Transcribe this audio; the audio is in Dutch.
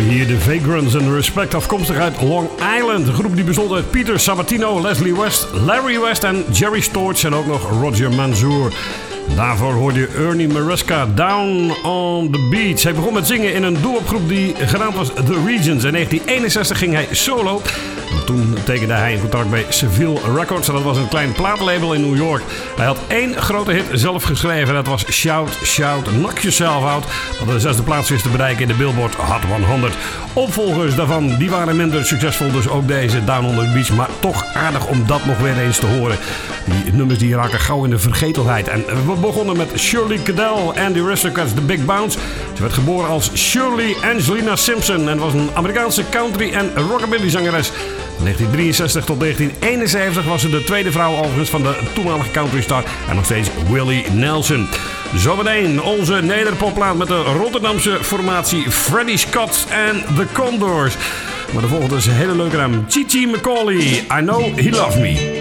hier de Vagrants en Respect, afkomstig uit Long Island. Een groep die bestond uit Peter Sabatino, Leslie West, Larry West en Jerry Storch en ook nog Roger Manzour. Daarvoor hoorde je Ernie Maresca, Down on the Beach. Hij begon met zingen in een doelopgroep die genaamd was The Regions. In 1961 ging hij solo. En toen tekende hij een contract bij Seville Records. En dat was een klein platenlabel in New York. Hij had 1 grote hit zelf geschreven. Dat was Shout, Shout, Knock Yourself Out. Dat de 6e plaats wist te bereiken in de Billboard Hot 100. Opvolgers daarvan die waren minder succesvol. Dus ook deze Down on the Beach. Maar toch aardig om dat nog weer eens te horen. Die nummers die raken gauw in de vergetelheid. En we begonnen met Shirley Cadell en de Aristocats, The Big Bounce. Ze werd geboren als Shirley Angelina Simpson en was een Amerikaanse country- en rockabilly zangeres. Van 1963 tot 1971 was ze de tweede vrouw overigens van de toenmalige countrystar en nog steeds Willie Nelson. Zometeen onze nederpopplaat met de Rotterdamse formatie Freddie Scott en The Condors. Maar de volgende is een hele leuke naam. Chi Chi McCauley, I Know He Loves Me.